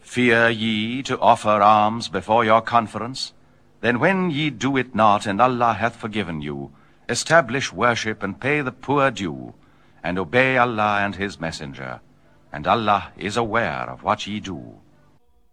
Fear ye to offer alms before your conference? Then when ye do it not, and Allah hath forgiven you, establish worship and pay the poor due, and obey Allah and his messenger, and Allah is aware of what ye do.